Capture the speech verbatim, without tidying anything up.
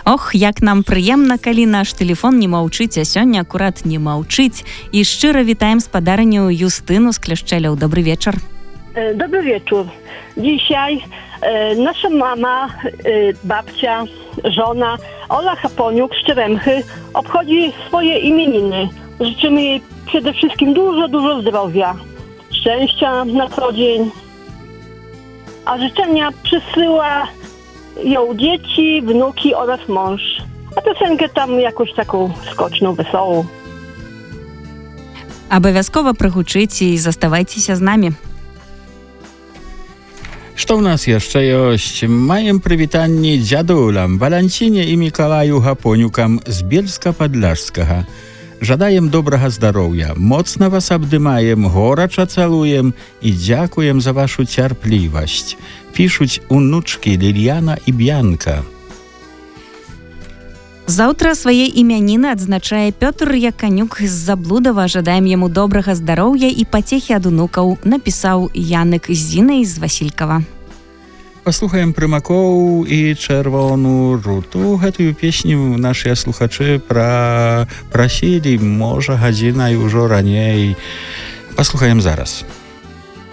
Ох, як нам прыемна, калі наш тэлефон не маўчыць, а сёння акурат не маўчыць. І шчыра вітаем спадарню Юстыну з Кляшчэляў. Добрый вечар. Dobry wieczór. Dzisiaj e, nasza mama, e, babcia, żona Ola Chaponiuk z Czeremchy obchodzi swoje imieniny. Życzymy jej przede wszystkim dużo, dużo zdrowia, szczęścia na co dzień. A życzenia przysyła ją dzieci, wnuki oraz mąż. A piosenkę tam jakoś taką skoczną, wesołą. Абавязкова прагучыце і заставайцеся з намі. Што ў нас яшчэ ёсць? Маем прывітанні дзядулям, Валянціне і Мікалаю Гапонюкам з Бельска-Падляшскага. Жадаем добрага здароўя, моцна вас абдымаем, горача цалуем і дзякуем за вашу цярплівасць. Пішуць унучкі Лільяна і Б'янка. Заўтра свае імяніны адзначае Пётр Яканюк з Заблудава. Жадаем яму добрага здароўя і пацехі ад унукаў, напісаў Янык з Зінай з Васількава. Паслухаем прымакоў і чырвоную руту. Гэтую песню нашыя слухачы пра... прасілі, можа, гадзінай ужо раней. Паслухаем зараз.